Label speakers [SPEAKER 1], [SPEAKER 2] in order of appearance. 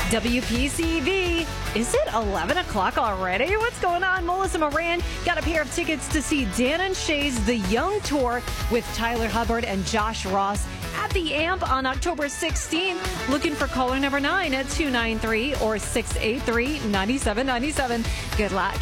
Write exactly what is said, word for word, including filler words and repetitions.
[SPEAKER 1] W P C V. Is it eleven o'clock already? What's going on? Melissa Moran got a pair of tickets to see Dan and Shay's The Young Tour with Tyler Hubbard and Josh Ross at the A M P on October sixteenth. Looking for caller number nine at two nine three or six eight three, nine seven nine seven. Good luck.